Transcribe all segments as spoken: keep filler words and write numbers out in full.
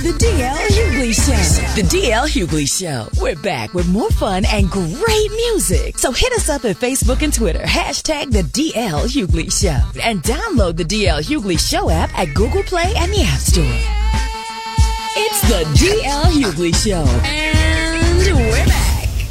The D L. Hughley Show. The D L. Hughley Show. We're back with more fun and great music. So hit us up at Facebook and Twitter. Hashtag The D L. Hughley Show. And download the D L. Hughley Show app at Google Play and the App Store. It's the D L. Hughley Show. And we're back.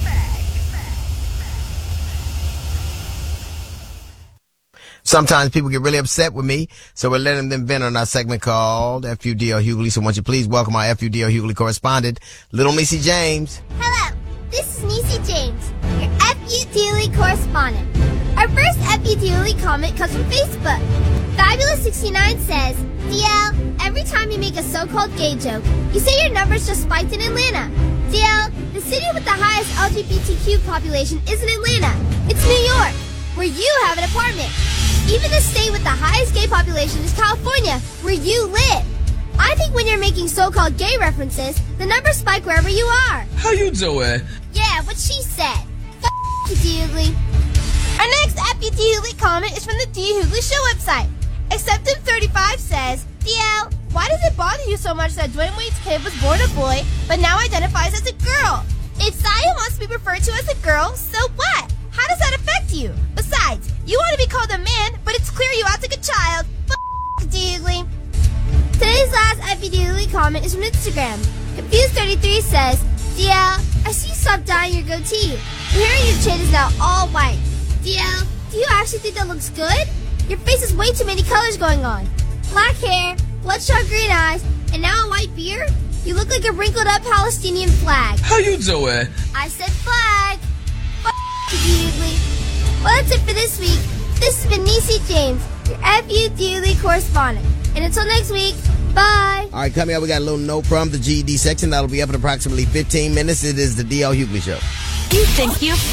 Sometimes people get really upset with me, so we're letting them vent on our segment called F U D L Hughley. So won't you please welcome our F U D L Hughley correspondent, Little Niecy James. Hello, this is Niecy James, your F U D L correspondent. Our first F U D L comment comes from Facebook. Fabulous sixty-nine says, D L, every time you make a so-called gay joke, you say your numbers just spiked in Atlanta. D L, the city with the highest L G B T Q population isn't Atlanta, it's New York, where you have an apartment. Even the state with the highest gay population is California, where you live. I think when you're making so-called gay references, the numbers spike wherever you are. How you doing? Yeah, what she said. F*** you, D. Hughley. Our next F U D Hughley comment is from the D. Hughley Show website. Accepted thirty-five says, D L, why does it bother you so much that Dwayne Wade's kid was born a boy, but now identifies as a girl? If Saya wants to be referred to as a girl, so what? How does that affect you? Besides, you want to be called a man, but it's clear you act like a child. F*** D. Hughley. Today's last F U D Hughley comment is from Instagram. Confused thirty-three says, D L, I see you stopped dyeing your goatee. Your hair and your chin is now all white. D L, do you actually think that looks good? Your face has way too many colors going on. Black hair, bloodshot green eyes, and now a white beard? You look like a wrinkled up Palestinian flag. How you doing? I said flag. F*** you, Hughley. Well, that's it for this week. This has been Niecy James, your F U D L correspondent. And until next week, bye. All right, coming up, we got a little note from the G E D section. That'll be up in approximately fifteen minutes. It is the D L Hughley Show. You think you